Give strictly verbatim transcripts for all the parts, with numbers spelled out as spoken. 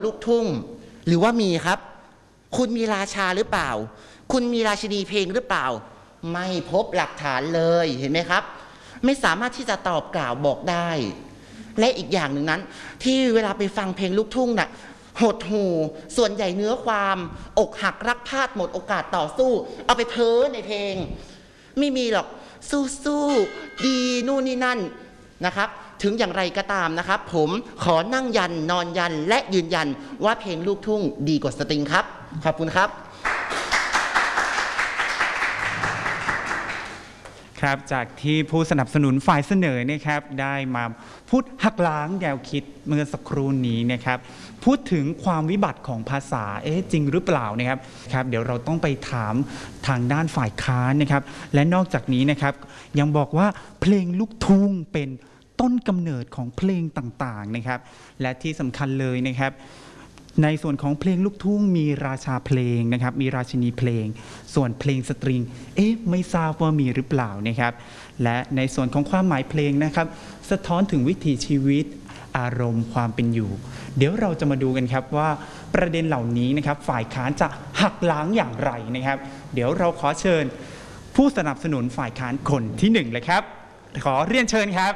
ลูกทุ่งหรือว่ามีครับคุณมีราชาหรือเปล่าคุณมีราชินีเพลงหรือเปล่าไม่พบหลักฐานเลยเห็นไหมครับไม่สามารถที่จะตอบกล่าวบอกได้และอีกอย่างหนึ่งนั้นที่เวลาไปฟังเพลงลูกทุ่งน่ะหดหู่ส่วนใหญ่เนื้อความอกหักรักพลาดหมดโอกาสต่อสู้เอาไปเพ้อในเพลงไม่มีหรอกสู้ๆดีนู่นนี่นั่นนะครับถึงอย่างไรก็ตามนะครับผมขอนั่งยันนอนยันและยืนยันว่าเพลงลูกทุ่งดีกว่าสตริงครับขอบคุณครับครับจากที่ผู้สนับสนุนฝ่ายเสนอนะครับได้มาพูดหักล้างแนวคิดเมื่อสักครู่นี้นะครับพูดถึงความวิบัติของภาษาเอ๊ะจริงหรือเปล่านะครับครับเดี๋ยวเราต้องไปถามทางด้านฝ่ายค้านนะครับและนอกจากนี้นะครับยังบอกว่าเพลงลูกทุ่งเป็นต้นกำเนิดของเพลงต่างๆนะครับและที่สำคัญเลยนะครับในส่วนของเพลงลูกทุ่งมีราชาเพลงนะครับมีราชินีเพลงส่วนเพลงสตริงเอ๊ะไม่ทราบว่ามีหรือเปล่านะครับและในส่วนของความหมายเพลงนะครับสะท้อนถึงวิถีชีวิตอารมณ์ความเป็นอยู่เดี๋ยวเราจะมาดูกันครับว่าประเด็นเหล่านี้นะครับฝ่ายค้านจะหักล้างอย่างไรนะครับเดี๋ยวเราขอเชิญผู้สนับสนุนฝ่ายค้านคนที่หนึ่งเลยครับขอเรียนเชิญครับ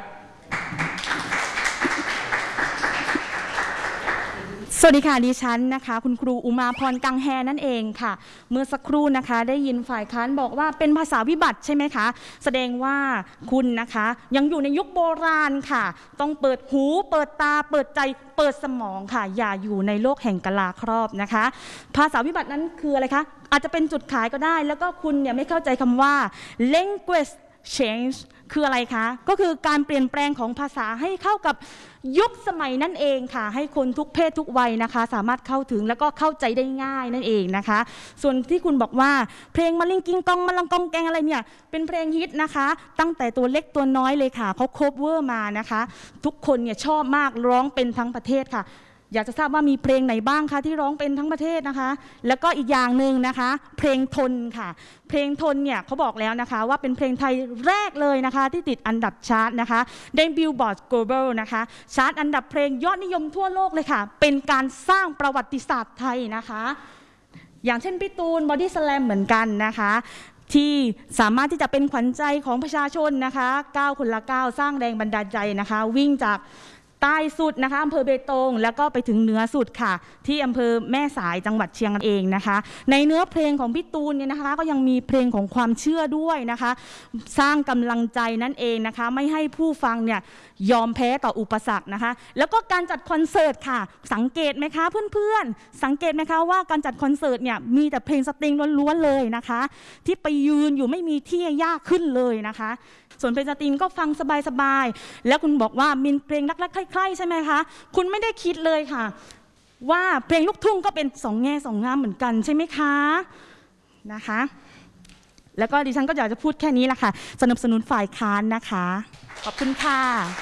สวัสดีค่ะดิฉันนะคะคุณครูอุมาพรกังแฮนั่นเองค่ะเมื่อสักครู่นะคะได้ยินฝ่ายค้านบอกว่าเป็นภาษาวิบัติใช่ไหมคะแสดงว่าคุณนะคะยังอยู่ในยุคโบราณค่ะต้องเปิดหูเปิดตาเปิดใจเปิดสมองค่ะอย่าอยู่ในโลกแห่งกลาครอบนะคะภาษาวิบัตินั้นคืออะไรคะอาจจะเป็นจุดขายก็ได้แล้วก็คุณเนี่ยไม่เข้าใจคำว่า language change คืออะไรคะก็คือการเปลี่ยนแปลงของภาษาให้เข้ากับยุคสมัยนั่นเองค่ะให้คนทุกเพศทุกวัยนะคะสามารถเข้าถึงแล้วก็เข้าใจได้ง่ายนั่นเองนะคะส่วนที่คุณบอกว่าเพลงมะลิงกิงกองมะลังกองแกงอะไรเนี่ยเป็นเพลงฮิตนะคะตั้งแต่ตัวเล็กตัวน้อยเลยค่ะเขาโคเวอร์มานะคะทุกคนเนี่ยชอบมากร้องเป็นทั้งประเทศค่ะอยากจะทราบว่ามีเพลงไหนบ้างคะที่ร้องเป็นทั้งประเทศนะคะแล้วก็อีกอย่างหนึ่งนะคะเพลงทนค่ะเพลงทนเนี่ยเขาบอกแล้วนะคะว่าเป็นเพลงไทยแรกเลยนะคะที่ติดอันดับชาร์ตนะคะใน Billboard Global นะคะชาร์ตอันดับเพลงยอดนิยมทั่วโลกเลยค่ะเป็นการสร้างประวัติศาสตร์ไทยนะคะอย่างเช่นพี่ตูนบอดี้สแลมเหมือนกันนะคะที่สามารถที่จะเป็นขวัญใจของประชาชนนะคะก้าวคนละก้าวสร้างแรงบันดาลใจนะคะวิ่งจากใต้สุดนะคะอำเภอเบตงแล้วก็ไปถึงเหนือสุดค่ะที่อำเภอแม่สายจังหวัดเชียงรายเองนะคะในเนื้อเพลงของพี่ตูนเนี่ยนะคะก็ยังมีเพลงของความเชื่อด้วยนะคะสร้างกำลังใจนั่นเองนะคะไม่ให้ผู้ฟังเนี่ยยอมแพ้ต่ออุปสรรคนะคะแล้วก็การจัดคอนเสิร์ตค่ะสังเกตไหมคะเพื่อนๆสังเกตไหมคะว่าการจัดคอนเสิร์ตเนี่ยมีแต่เพลงสตริงล้วนๆเลยนะคะที่ไปยืนอยู่ไม่มีที่ยากขึ้นเลยนะคะส่วนเพลงสตริงก็ฟังสบายๆแล้วคุณบอกว่ามีเพลงรักๆใคร่ๆใช่ไหมคะคุณไม่ได้คิดเลยค่ะว่าเพลงลูกทุ่งก็เป็นสองแง่สองงามเหมือนกันใช่ไหมคะนะคะแล้วก็ดิฉันก็อยากจะพูดแค่นี้แหละค่ะสนับสนุนฝ่ายค้านนะคะขอบคุณค่ะ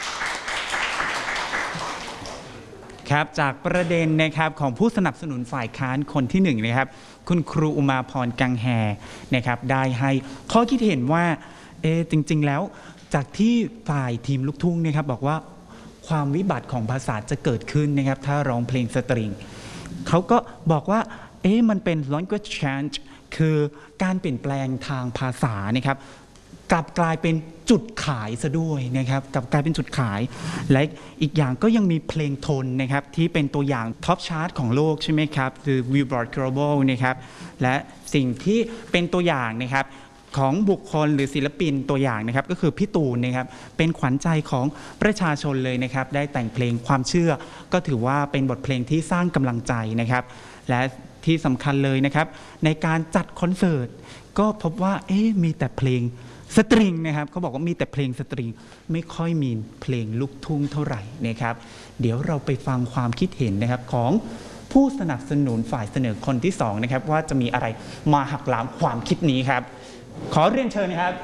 ครับจากประเด็นนะครับของผู้สนับสนุนฝ่ายค้านคนที่หนึ่งนะครับคุณครูอุมาพรกังแฮนะครับได้ให้ข้อคิดเห็นว่าเออจริงๆแล้วจากที่ฝ่ายทีมลูกทุ่งนะครับบอกว่าความวิบัติของภาษาจะเกิดขึ้นนะครับถ้าร้องเพลงสตริงเขาก็บอกว่าเอ๊ะมันเป็น language change คือการเปลี่ยนแปลงทางภาษานะครับกลับกลายเป็นจุดขายซะด้วยนะครับกลับกลายเป็นจุดขายและอีกอย่างก็ยังมีเพลงทนนะครับที่เป็นตัวอย่างท็อปชาร์ตของโลกใช่ไหมครับคือ Billboard Global นะครับและสิ่งที่เป็นตัวอย่างนะครับของบุคคลหรือศิลปินตัวอย่างนะครับก็คือพี่ตูนนะครับเป็นขวัญใจของประชาชนเลยนะครับได้แต่งเพลงความเชื่อก็ถือว่าเป็นบทเพลงที่สร้างกำลังใจนะครับและที่สำคัญเลยนะครับในการจัดคอนเสิร์ตก็พบว่าเอ๊ะมีแต่เพลงสตริงนะครับเขาบอกว่ามีแต่เพลงสตริงไม่ค่อยมีเพลงลูกทุ่งเท่าไหร่นะครับเดี๋ยวเราไปฟังความคิดเห็นนะครับของผู้สนับสนุนฝ่ายเสนอคนที่สองนะครับว่าจะมีอะไรมาหักล้างความคิดนี้ครับขอเรียนเชิญนะครับ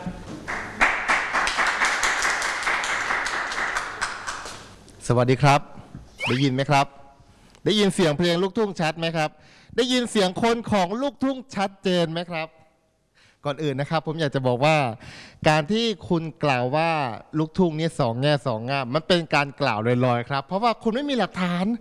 สวัสดีครับได้ยินไหมครับได้ยินเสียงเพลงลูกทุ่งชัดไหมครับได้ยินเสียงคนของลูกทุ่งชัดเจนไหมครับก่อนอื่นนะครับผมอยากจะบอกว่าการที่คุณกล่าวว่าลูกทุ่งนี่สองแง่สองงามมันเป็นการกล่าวลอยๆครับเพราะว่าคุณไม่มีหลักฐาน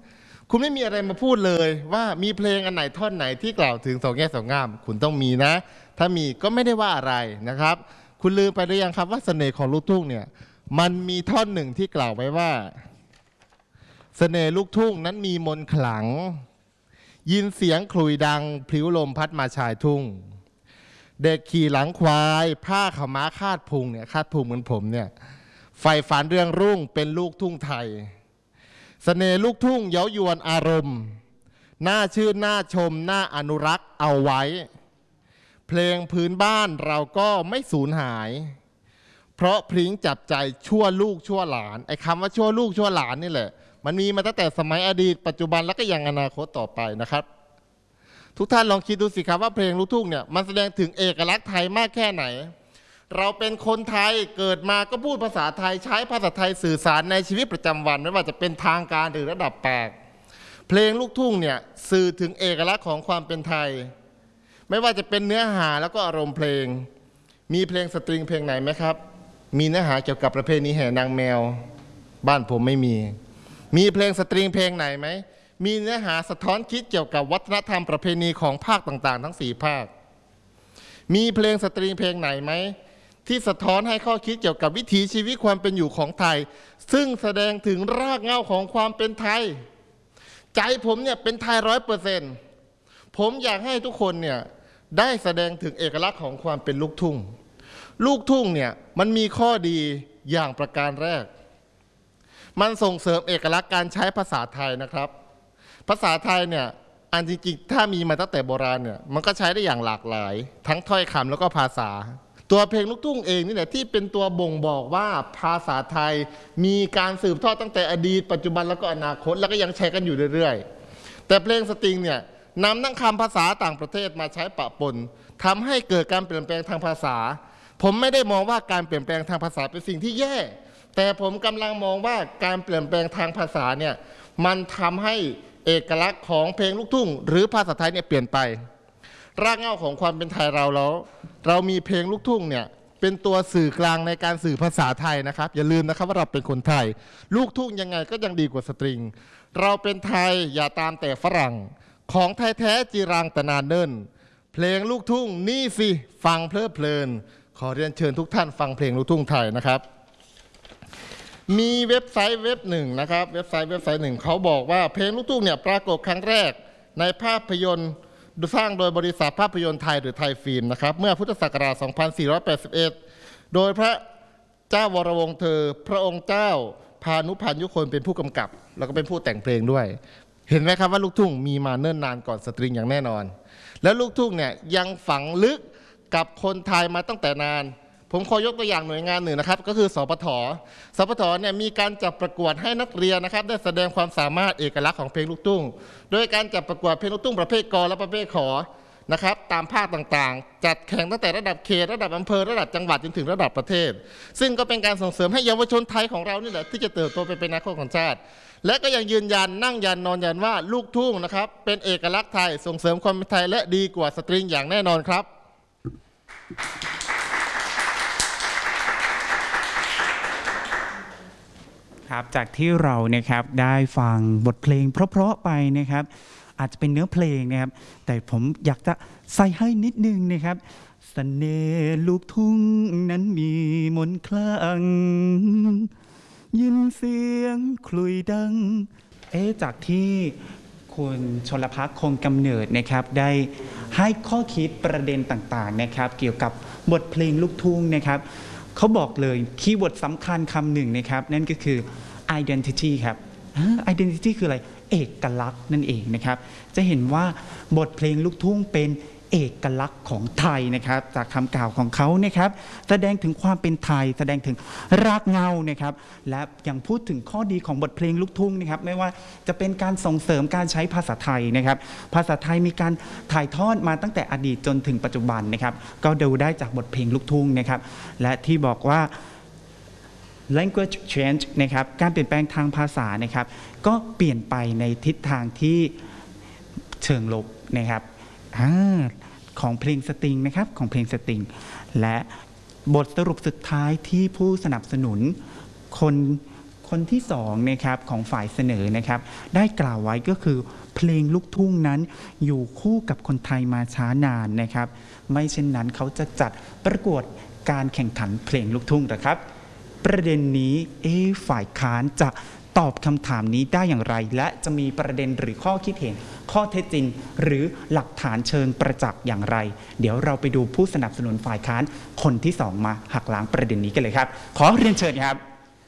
คุณไม่มีอะไรมาพูดเลยว่ามีเพลงอันไหนท่อนไหนที่กล่าวถึงสองแง่สองงามคุณต้องมีนะถ้ามีก็ไม่ได้ว่าอะไรนะครับคุณลืมไปหรือยังครับว่าเสน่ห์ของลูกทุ่งเนี่ยมันมีท่อนหนึ่งที่กล่าวไว้ว่าเสน่ห์ลูกทุ่งนั้นมีมนต์ขลังยินเสียงขลุ่ยดังพลิ้วลมพัดมาชายทุ่งเด็กขี่หลังควายผ้าขาวม้าคาดพุงเนี่ยคาดพุงเหมือนผมเนี่ยใฝ่ฝันเรื่องรุ่งเป็นลูกทุ่งไทยเสน่ห์ลูกทุ่งเย้ายวนอารมณ์น่าชื่นน่าชมน่าอนุรักษ์เอาไว้เพลงพื้นบ้านเราก็ไม่สูญหายเพราะพริ้งจับใจชั่วลูกชั่วหลานไอ้คำว่าชั่วลูกชั่วหลานนี่แหละมันมีมาตั้งแต่สมัยอดีตปัจจุบันแล้วก็ยังอนาคตต่อไปนะครับทุกท่านลองคิดดูสิครับว่าเพลงลูกทุ่งเนี่ยมันแสดงถึงเอกลักษณ์ไทยมากแค่ไหนเราเป็นคนไทยเกิดมาก็พูดภาษาไทยใช้ภาษาไทยสื่อสารในชีวิตประจำวันไม่ว่าจะเป็นทางการหรือระดับปากเพลงลูกทุ่งเนี่ยสื่อถึงเอกลักษณ์ของความเป็นไทยไม่ว่าจะเป็นเนื้อหาแล้วก็อารมณ์เพลงมีเพลงสตริงเพลงไหนไหมครับมีเนื้อหาเกี่ยวกับประเพณีแห่นางแมวบ้านผมไม่มีมีเพลงสตริงเพลงไหนไหมมีเนื้อหาสะท้อนคิดเกี่ยวกับวัฒนธรรมประเพณีของภาคต่างๆทั้งสี่ภาคมีเพลงสตริงเพลงไหนไหมที่สะท้อนให้ข้อคิดเกี่ยวกับวิถีชีวิตความเป็นอยู่ของไทยซึ่งแสดงถึงรากเหง้าของความเป็นไทยใจผมเนี่ยเป็นไทยร้อยเปอร์เซ็นต์ผมอยากให้ทุกคนเนี่ยได้แสดงถึงเอกลักษณ์ของความเป็นลูกทุ่งลูกทุ่งเนี่ยมันมีข้อดีอย่างประการแรกมันส่งเสริมเอกลักษณ์การใช้ภาษาไทยนะครับภาษาไทยเนี่ยอันจริงๆถ้ามีมาตั้งแต่โบราณเนี่ยมันก็ใช้ได้อย่างหลากหลายทั้งถ้อยคำแล้วก็ภาษาตัวเพลงลูกทุ่งเองนี่แหละที่เป็นตัวบ่งบอกว่าภาษาไทยมีการสืบทอดตั้งแต่อดีตปัจจุบันแล้วก็อนาคตแล้วก็ยังใช้กันอยู่เรื่อยๆแต่เพลงสตริงเนี่ยนำทั้งคำภาษาต่างประเทศมาใช้ปะปนทำให้เกิดการเปลี่ยนแปลงทางภาษาผมไม่ได้มองว่าการเปลี่ยนแปลงทางภาษาเป็นสิ่งที่แย่แต่ผมกำลังมองว่าการเปลี่ยนแปลงทางภาษาเนี่ยมันทำให้เอกลักษณ์ของเพลงลูกทุ่งหรือภาษาไทยเนี่ยเปลี่ยนไปรากเหง้าของความเป็นไทยเราแล้วเรามีเพลงลูกทุ่งเนี่ยเป็นตัวสื่อกลางในการสื่อภาษาไทยนะครับอย่าลืมนะครับว่าเราเป็นคนไทยลูกทุ่งยังไงก็ยังดีกว่าสตริงเราเป็นไทยอย่าตามแต่ฝรั่งของไทยแท้จีรังแต่นานเนิ่นเพลงลูกทุ่งนี่สิฟังเพลิดเพลินขอเรียนเชิญทุกท่านฟังเพลงลูกทุ่งไทยนะครับมีเว็บไซต์เว็บหนึ่งนะครับเว็บไซต์เว็บไซต์หนึ่งเขาบอกว่าเพลงลูกทุ่งเนี่ยปรากฏครั้งแรกในภาพยนตร์สร้างโดยบริษัทภาพยนตร์ไทยหรือไทยฟิล์มนะครับเมื่อพุทธศักราช สองพันสี่ร้อยแปดสิบเอ็ด โดยพระเจ้าวรวงศ์เธอพระองค์เจ้าพานุพันธ์ยุคนเป็นผู้กำกับแล้วก็เป็นผู้แต่งเพลงด้วยเห็นไหมครับว่าลูกทุ่งมีมาเนิ่นนานก่อนสตริงอย่างแน่นอนแล้วลูกทุ่งเนี่ยยังฝังลึกกับคนไทยมาตั้งแต่นานผมขอยกตัวอย่างหน่วยงานหนึ่งนะครับก็คือสปท.สปท.เนี่ยมีการจัดประกวดให้นักเรียนนะครับได้แสดงความสามารถเอกลักษณ์ของเพลงลูกทุ่งโดยการจัดประกวดเพลงลูกทุ่งประเภทกและประเภทขอนะครับตามภาคต่างๆจัดแข่งตั้งแต่ระดับเขตระดับอำเภอระดับจังหวัดจนถึงระดับประเทศซึ่งก็เป็นการส่งเสริมให้เยาวชนไทยของเรานี่แหละที่จะเติบโตไปเป็นอนาคตของชาติและก็ยังยืนยันนั่งยันนอนยันว่าลูกทุ่งนะครับเป็นเอกลักษณ์ไทยส่งเสริมความเป็นไทยและดีกว่าสตริงอย่างแน่นอนครับครับจากที่เรานะครับได้ฟังบทเพลงเพราะๆไปนะครับอาจจะเป็นเนื้อเพลงนะครับแต่ผมอยากจะใส่ให้นิดนึงนะครับเสน่ห์ลูกทุ่งนั้นมีมนต์คลั่งยินเสียงคลุยดังเอ๊ะจากที่คุณชลภักดิ์คงกำเนิดนะครับได้ให้ข้อคิดประเด็นต่างๆนะครับเกี่ยวกับบทเพลงลูกทุ่งนะครับเขาบอกเลยคีย์เวิร์ดสำคัญคำหนึ่งนะครับนั่นก็คือ identity ครับ identity คืออะไรเอกลักษณ์นั่นเองนะครับจะเห็นว่าบทเพลงลูกทุ่งเป็นเอกลักษณ์ของไทยนะครับจากคำกล่าวของเขานะครับแสดงถึงความเป็นไทยแสดงถึงรากเหง้านะครับและยังพูดถึงข้อดีของบทเพลงลูกทุ่งนะครับไม่ว่าจะเป็นการส่งเสริมการใช้ภาษาไทยนะครับภาษาไทยมีการถ่ายทอดมาตั้งแต่อดีตจนถึงปัจจุบันนะครับก็ดูได้จากบทเพลงลูกทุ่งนะครับและที่บอกว่า language change นะครับการเปลี่ยนแปลงทางภาษานะครับก็เปลี่ยนไปในทิศทางที่เชิงลบนะครับของเพลงสตริงนะครับของเพลงสตริงและบทสรุปสุดท้ายที่ผู้สนับสนุนคนคนที่สองนะครับของฝ่ายเสนอนะครับได้กล่าวไว้ก็คือเพลงลูกทุ่งนั้นอยู่คู่กับคนไทยมาช้านานนะครับไม่เช่นนั้นเขาจะจัดประกวดการแข่งขันเพลงลูกทุ่งหรอครับประเด็นนี้เอ๊ะฝ่ายค้านจะตอบคำถามนี้ได้อย่างไรและจะมีประเด็นหรือข้อคิดเห็นข้อเท็จจริงหรือหลักฐานเชิงประจักษ์อย่างไรเดี๋ยวเราไปดูผู้สนับสนุนฝ่ายค้านคนที่สองมาหักล้างประเด็นนี้กันเลยครับขอเรียนเชิญครับ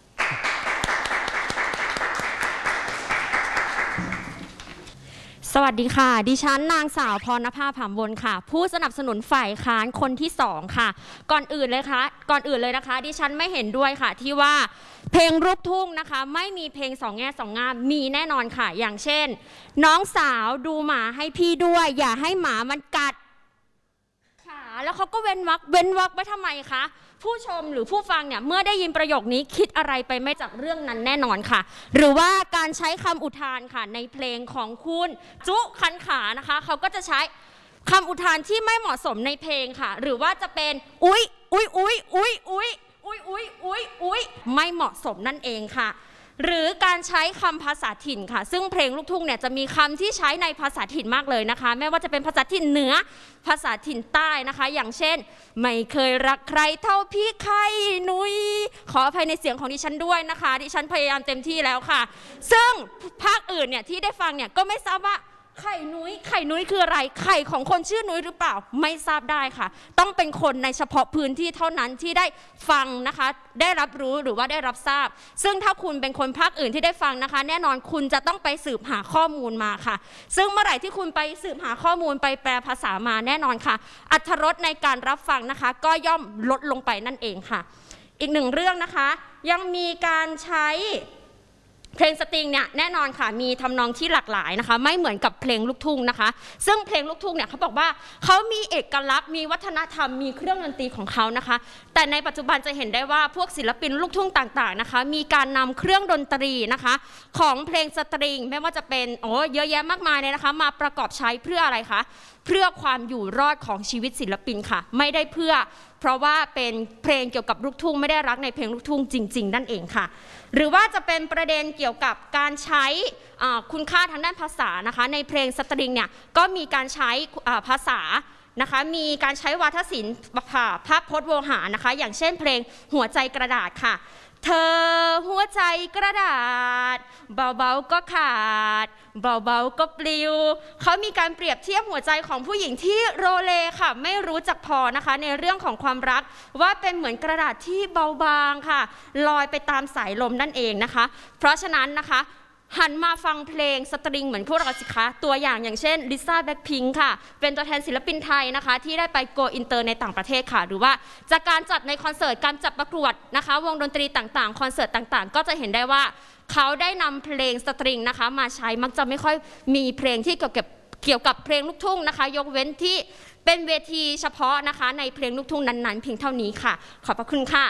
สวัสดีค่ะดิฉันนางสาวพรณภาผามวนค่ะผู้สนับสนุนฝ่ายค้านคนที่สองค่ะก่อนอื่นเลยค่ะก่อนอื่นเลยนะคะดิฉันไม่เห็นด้วยค่ะที่ว่าเพลงลูกทุ่งนะคะไม่มีเพลงสองแง่สองงามมีแน่นอนค่ะอย่างเช่นน้องสาวดูหมาให้พี่ด้วยอย่าให้หมามันกัดขาแล้วเขาก็เว้นวรรคเว้นวรรคไว้ทำไมคะผู้ชมหรือผู้ฟังเนี่ยเมื่อได้ยินประโยคนี้คิดอะไรไปไม่จากเรื่องนั้นแน่นอนค่ะหรือว่าการใช้คำอุทานค่ะในเพลงของคุณจุคันขานะคะเขาก็จะใช้คำอุทานที่ไม่เหมาะสมในเพลงค่ะหรือว่าจะเป็นอุ๊ยอุ๊ยอุ๊ยอุ๊ยอุ๊ยอุ๊ยอุ๊ยอุ๊ยอุ๊ยไม่เหมาะสมนั่นเองค่ะหรือการใช้คำภาษาถิ่นค่ะซึ่งเพลงลูกทุ่งเนี่ยจะมีคำที่ใช้ในภาษาถิ่นมากเลยนะคะไม่ว่าจะเป็นภาษาถิ่นเหนือภาษาถิ่นใต้นะคะอย่างเช่นไม่เคยรักใครเท่าพี่ไข่นุ้ยขออภัยในเสียงของดิฉันด้วยนะคะดิฉันพยายามเต็มที่แล้วค่ะซึ่งภาคอื่นเนี่ยที่ได้ฟังเนี่ยก็ไม่ทราบว่าไข่นุ้ยไข่นุ้ยคืออะไรไข่ของคนชื่อนุ้ยหรือเปล่าไม่ทราบได้ค่ะต้องเป็นคนในเฉพาะพื้นที่เท่านั้นที่ได้ฟังนะคะได้รับรู้หรือว่าได้รับทราบซึ่งถ้าคุณเป็นคนภาคอื่นที่ได้ฟังนะคะแน่นอนคุณจะต้องไปสืบหาข้อมูลมาค่ะซึ่งเมื่อไหร่ที่คุณไปสืบหาข้อมูลไปแปลภาษามาแน่นอนค่ะอรรถรสในการรับฟังนะคะก็ย่อมลดลงไปนั่นเองค่ะอีกหนึ่งเรื่องนะคะยังมีการใช้เพลงสตริงเนี่ยแน่นอนค่ะมีทำนองที่หลากหลายนะคะไม่เหมือนกับเพลงลูกทุ่งนะคะซึ่งเพลงลูกทุ่งเนี่ยเขาบอกว่าเขามีเอกลักษณ์มีวัฒนธรรมมีเครื่องดนตรีของเขานะคะแต่ในปัจจุบันจะเห็นได้ว่าพวกศิลปินลูกทุ่งต่างๆนะคะมีการนำเครื่องดนตรีนะคะของเพลงสตริงไม่ว่าจะเป็นโอ้เยอะแยะมากมายเลยนะคะมาประกอบใช้เพื่ออะไรคะเพื่อความอยู่รอดของชีวิตศิลปินค่ะไม่ได้เพื่อเพราะว่าเป็นเพลงเกี่ยวกับลูกทุ่งไม่ได้รักในเพลงลูกทุ่งจริงๆนั่นเองค่ะหรือว่าจะเป็นประเด็นเกี่ยวกับการใช้คุณค่าทางด้านภาษานะคะในเพลงสตริงเนี่ยก็มีการใช้ภาษานะคะมีการใช้วาทศิลป์พระพจน์โวหารนะคะอย่างเช่นเพลงหัวใจกระดาษค่ะเธอหัวใจกระดาษเบาๆก็ขาดเบาๆก็ปลิวเขามีการเปรียบเทียบหัวใจของผู้หญิงที่โรเลค่ะไม่รู้จักพอนะคะในเรื่องของความรักว่าเป็นเหมือนกระดาษที่เบาบางค่ะลอยไปตามสายลมนั่นเองนะคะเพราะฉะนั้นนะคะหันมาฟังเพลงสตริงเหมือนพวกเราสิคะตัวอย่างอย่างเช่นลิซ่าแบล็คพิงค์ค่ะเป็นตัวแทนศิลปินไทยนะคะที่ได้ไปโกอินเตอร์ในต่างประเทศค่ะหรือว่าจากการจัดในคอนเสิร์ตการจัดประกวดนะคะวงดนตรีต่างๆคอนเสิร์ตต่างๆก็จะเห็นได้ว่าเขาได้นำเพลงสตริงนะคะมาใช้มักจะไม่ค่อยมีเพลงที่เกี่ยวกับเกี่ยวกับเพลงลูกทุ่งนะคะยกเว้นที่เป็นเวทีเฉพาะนะคะในเพลงลูกทุ่งนั้นๆเพียงเท่านี้ค่ะขอบพระคุณค่ะ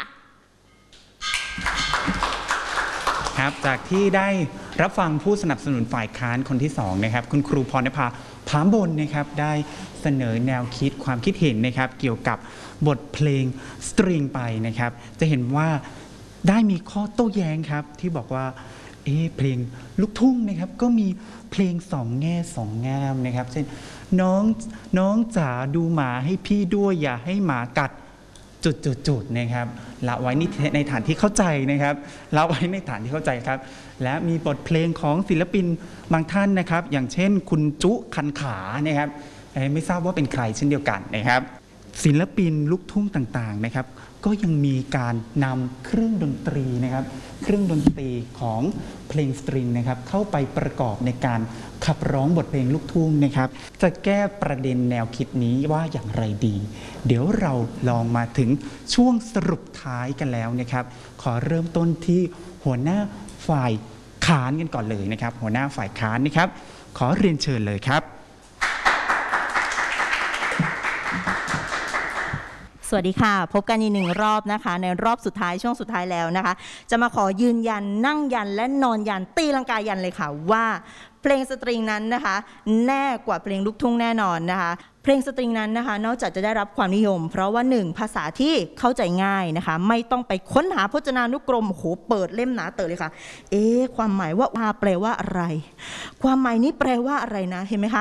ครับจากที่ได้รับฟังผู้สนับสนุนฝ่ายค้านคนที่สองนะครับคุณครูพรณภาผามบนนะครับได้เสนอแนวคิดความคิดเห็นนะครับเกี่ยวกับบทเพลงสตริงไปนะครับจะเห็นว่าได้มีข้อโต้แย้งครับที่บอกว่าเอ๊ะเพลงลูกทุ่งนะครับก็มีเพลงสองแง่สองงามนะครับเช่นน้องน้องจ๋าดูหมาให้พี่ด้วยอย่าให้หมากัดจุดๆๆนะครับละไว้ในฐานที่เข้าใจนะครับละไว้ในฐานที่เข้าใจครับและมีบทเพลงของศิลปินบางท่านนะครับอย่างเช่นคุณจุคันขานะครับไม่ทราบว่าเป็นใครเช่นเดียวกันนะครับศิลปินลูกทุ่งต่างๆนะครับก็ยังมีการนำเครื่องดนตรีนะครับเครื่องดนตรีของเพลงสตริงนะครับเข้าไปประกอบในการขับร้องบทเพลงลูกทุ่งนะครับจะแก้ประเด็นแนวคิดนี้ว่าอย่างไรดีเดี๋ยวเราลองมาถึงช่วงสรุปท้ายกันแล้วนะครับขอเริ่มต้นที่หัวหน้าฝ่ายค้านกันก่อนเลยนะครับหัวหน้าฝ่ายค้านนะครับขอเรียนเชิญเลยครับสวัสดีค่ะพบกันอีกหนึ่งรอบนะคะในรอบสุดท้ายช่วงสุดท้ายแล้วนะคะจะมาขอยืนยันนั่งยันและนอนยันตีลังกายันเลยค่ะว่าเพลงสตริงนั้นนะคะแน่กว่าเพลงลูกทุ่งแน่นอนนะคะเพลงสตริงนั้นนะคะนอกจากจะได้รับความนิยมเพราะว่าหนึ่งภาษาที่เข้าใจง่ายนะคะไม่ต้องไปค้นหาพจนานุกรมโหเปิดเล่มหนาเต๋อเลยค่ะเอ๊ะความหมายว่าอาแปลว่าอะไรความหมายนี้แปลว่าอะไรนะเห็นไหมคะ